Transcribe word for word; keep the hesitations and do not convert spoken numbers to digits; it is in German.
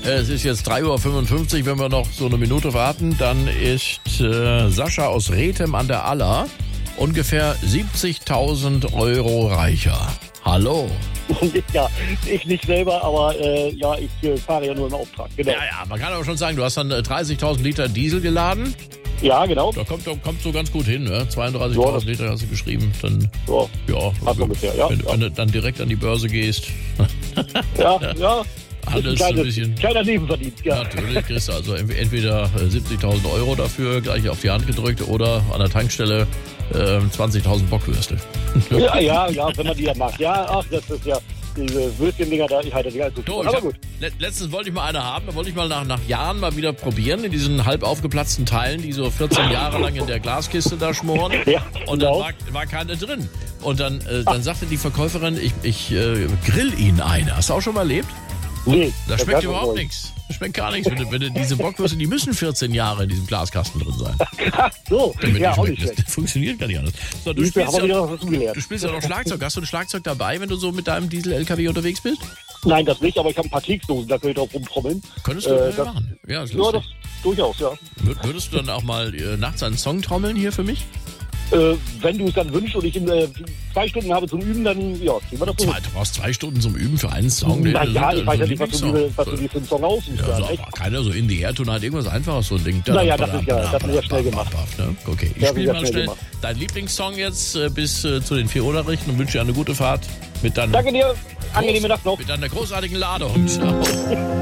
Es ist jetzt drei Uhr fünfundfünfzig, wenn wir noch so eine Minute warten, dann ist äh, Sascha aus Rethem an der Aller ungefähr siebzigtausend Euro reicher. Hallo. Ja, ich nicht selber, aber äh, ja, ich äh, fahre ja nur im Auftrag. Genau. Ja, ja, man kann aber schon sagen, du hast dann äh, dreißigtausend Liter Diesel geladen. Ja, genau. Da kommt, da kommt so ganz gut hin, ne? zweiunddreißigtausend Liter hast du geschrieben. Dann, ja, ja, passt ungefähr, ja, wenn, ja. wenn du dann direkt an die Börse gehst. Ja, ja. Alles Kleine, ein bisschen. Kleiner Nebenverdienst, ja. Natürlich kriegst du also entweder siebzigtausend Euro dafür gleich auf die Hand gedrückt oder an der Tankstelle äh, zwanzigtausend Bockwürste. Ja, ja, ja, wenn man die ja mag. Ja, ach, das ist ja, diese Würstchen-Dinger da, ich halte die halt so So, gut. ich Aber hab, gut. le- letztens wollte ich mal eine haben, da wollte ich mal nach, nach Jahren mal wieder probieren, in diesen halb aufgeplatzten Teilen, die so vierzehn Jahre lang in der Glaskiste da schmoren. Ja, Und dann genau. war, war keine drin. Und dann, äh, dann sagte die Verkäuferin, ich, ich äh, grill Ihnen eine. Hast du auch schon mal erlebt? Nee, Da das schmeckt kann überhaupt man nichts. Da schmeckt gar nichts. Wenn, du- wenn du diese Bockwürste, die müssen vierzehn Jahre in diesem Glaskasten drin sein. Ach so, Damit ja, die auch schmecken. nicht schlecht. Das funktioniert gar nicht anders. So, du, Ich spielst habe wieder ja, was dazugelernt. du spielst ja noch Schlagzeug. Hast du ein Schlagzeug dabei, wenn du so mit deinem Diesel-L K W unterwegs bist? Nein, das nicht, aber ich habe ein paar Keksdosen, da könnte ich drauf rumtrommeln. Könntest du Äh, äh, das- machen. Ja, ist Ja, das lustig. durchaus, ja. Wür- Würdest du dann auch mal äh, nachts einen Song trommeln hier für mich? Äh, wenn du es dann wünschst und ich in, äh, zwei Stunden habe zum Üben, dann ja, kriegen wir das so. Zwei, du brauchst zwei Stunden zum Üben für einen Song. Na Nee, ja, das ich ist weiß ja ein nicht, was du, Lieblingssong. dir- was du dir für einen Song aussuchst. Ja, Ja, so, echt? aber keiner so in the Air Tonight, irgendwas Einfaches, so ein Ding. Naja, das ist ja- das ist ja schnell gemacht. Ne? Okay, ich Das ist spiele ja mal schnell schnell gemacht. deinen Lieblingssong jetzt äh, bis äh, zu den vier Uhr-Nachrichten und wünsche dir eine gute Fahrt mit deiner, Danke dir, angenehme Nacht noch. mit deiner großartigen Ladung. Ciao.